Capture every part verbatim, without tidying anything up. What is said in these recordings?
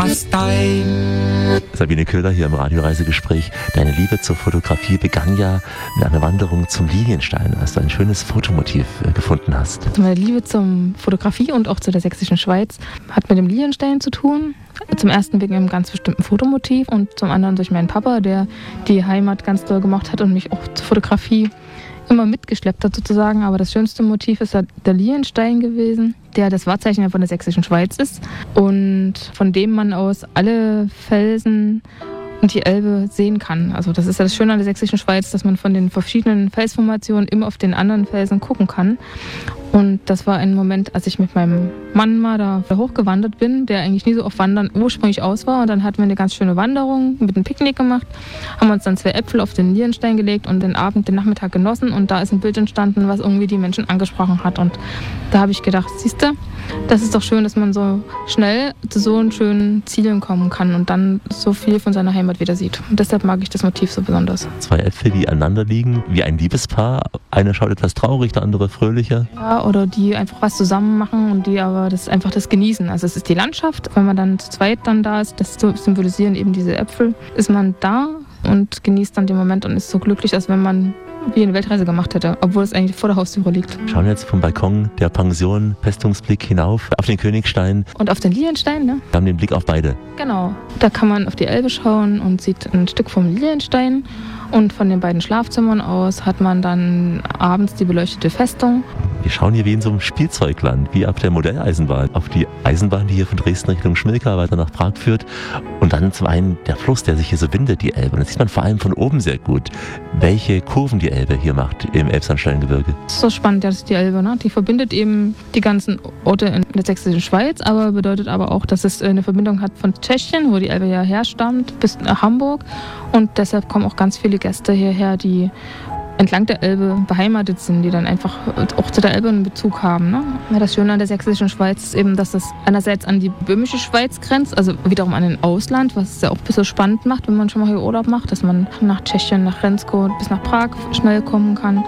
Bastei. Sabine Köhler hier im Radioreisegespräch. Deine Liebe zur Fotografie begann ja mit einer Wanderung zum Lilienstein, als du ein schönes Fotomotiv äh, gefunden hast. Meine Liebe zur Fotografie und auch zu der sächsischen Schweiz hat mit dem Lilienstein zu tun. Zum ersten wegen einem ganz bestimmten Fotomotiv und zum anderen durch meinen Papa, der die Heimat ganz doll gemacht hat und mich auch zur Fotografie immer mitgeschleppt hat sozusagen. Aber das schönste Motiv ist der Lilienstein gewesen, der das Wahrzeichen von der sächsischen Schweiz ist und von dem man aus alle Felsen und die Elbe sehen kann. Also das ist ja das Schöne an der sächsischen Schweiz, dass man von den verschiedenen Felsformationen immer auf den anderen Felsen gucken kann. Und das war ein Moment, als ich mit meinem Mann mal da hochgewandert bin, der eigentlich nie so auf Wandern ursprünglich aus war. Und dann hatten wir eine ganz schöne Wanderung mit einem Picknick gemacht, haben uns dann zwei Äpfel auf den Lilienstein gelegt und den Abend, den Nachmittag genossen. Und da ist ein Bild entstanden, was irgendwie die Menschen angesprochen hat. Und da habe ich gedacht, siehst du, das ist doch schön, dass man so schnell zu so einen schönen Zielen kommen kann und dann so viel von seiner Heimat wieder sieht. Und deshalb mag ich das Motiv so besonders. Zwei Äpfel, die aneinander liegen, wie ein Liebespaar. Einer schaut etwas traurig, der andere fröhlicher. Ja, oder die einfach was zusammen machen und die aber das einfach das genießen. Also es ist die Landschaft, wenn man dann zu zweit dann da ist, das symbolisieren eben diese Äpfel, ist man da und genießt dann den Moment und ist so glücklich, als wenn man wie eine Weltreise gemacht hätte, obwohl es eigentlich vor der Haustüre liegt. Wir schauen jetzt vom Balkon der Pension, Festungsblick hinauf auf den Königstein. Und auf den Lilienstein, ne? Wir haben den Blick auf beide. Genau. Da kann man auf die Elbe schauen und sieht ein Stück vom Lilienstein. Und von den beiden Schlafzimmern aus hat man dann abends die beleuchtete Festung. Wir schauen hier wie in so einem Spielzeugland, wie auf der Modelleisenbahn, auf die Eisenbahn, die hier von Dresden Richtung Schmilka weiter nach Prag führt. Und dann zum einen der Fluss, der sich hier so windet, die Elbe. Und das sieht man vor allem von oben sehr gut, welche Kurven die Elbe hier macht im Elbsandsteingebirge. Das ist so spannend, ja, das ist die Elbe, ne? Die verbindet eben die ganzen Orte in der sächsischen Schweiz, aber bedeutet aber auch, dass es eine Verbindung hat von Tschechien, wo die Elbe ja herstammt, bis nach Hamburg. Und deshalb kommen auch ganz viele Gäste hierher, die entlang der Elbe beheimatet sind, die dann einfach auch zu der Elbe einen Bezug haben. Ne? Das Schöne an der sächsischen Schweiz ist eben, dass es einerseits an die böhmische Schweiz grenzt, also wiederum an ein Ausland, was es ja auch ein bisschen spannend macht, wenn man schon mal hier Urlaub macht, dass man nach Tschechien, nach Rensko bis nach Prag schnell kommen kann.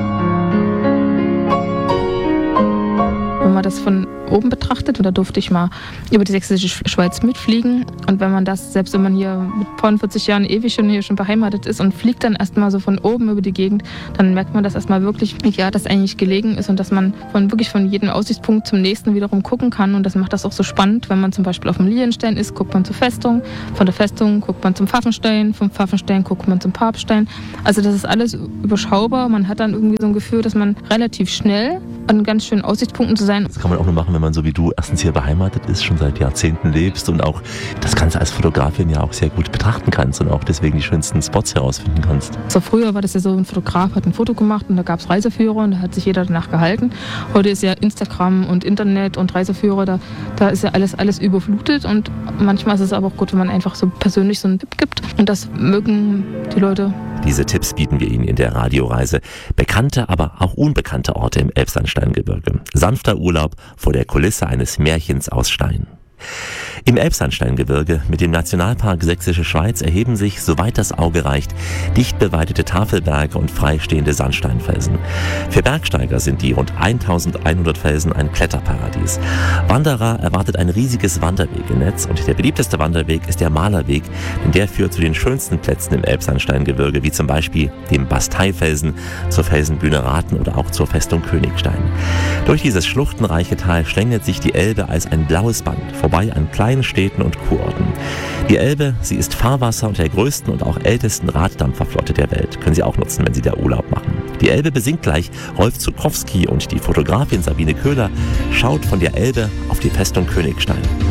Wenn man das von oben betrachtet, und da durfte ich mal über die sächsische Schweiz mitfliegen, und wenn man das, selbst wenn man hier mit vierzig Jahren ewig schon hier schon beheimatet ist und fliegt dann erstmal so von oben über die Gegend, dann merkt man das erstmal wirklich, wie ja das eigentlich gelegen ist und dass man von wirklich von jedem Aussichtspunkt zum nächsten wiederum gucken kann, und das macht das auch so spannend. Wenn man zum Beispiel auf dem Lilienstein ist, guckt man zur Festung, von der Festung guckt man zum Pfaffenstein, vom Pfaffenstein guckt man zum Papststein. Also das ist alles überschaubar, man hat dann irgendwie so ein Gefühl, dass man relativ schnell an ganz schönen Aussichtspunkten zu sein. Das kann man auch nur machen, wenn man so wie du erstens hier beheimatet ist, schon seit Jahrzehnten lebst und auch das Ganze als Fotografin ja auch sehr gut betrachten kannst und auch deswegen die schönsten Spots herausfinden kannst. So früher war das ja so, ein Fotograf hat ein Foto gemacht und da gab es Reiseführer und da hat sich jeder danach gehalten. Heute ist ja Instagram und Internet und Reiseführer, da, da ist ja alles, alles überflutet, und manchmal ist es aber auch gut, wenn man einfach so persönlich so einen Tipp gibt, und das mögen die Leute. Diese Tipps bieten wir Ihnen in der Radioreise. Bekannte, aber auch unbekannte Orte im Elbsandsteingebirge. Sanfter Urlaub vor der Kulisse eines Märchens aus Stein. Im Elbsandsteingebirge mit dem Nationalpark Sächsische Schweiz erheben sich, soweit das Auge reicht, dicht beweidete Tafelberge und freistehende Sandsteinfelsen. Für Bergsteiger sind die rund eintausendeinhundert Felsen ein Kletterparadies. Wanderer erwartet ein riesiges Wanderwegenetz, und der beliebteste Wanderweg ist der Malerweg, denn der führt zu den schönsten Plätzen im Elbsandsteingebirge, wie zum Beispiel dem Basteifelsen, zur Felsenbühne Raten oder auch zur Festung Königstein. Durch dieses schluchtenreiche Tal schlängelt sich die Elbe als ein blaues Band vorbei an kleinen Städten und Kurorten. Die Elbe, sie ist Fahrwasser und der größten und auch ältesten Raddampferflotte der Welt. Können Sie auch nutzen, wenn Sie da Urlaub machen. Die Elbe besingt gleich Rolf Zuckowski, und die Fotografin Sabine Köhler schaut von der Elbe auf die Festung Königstein.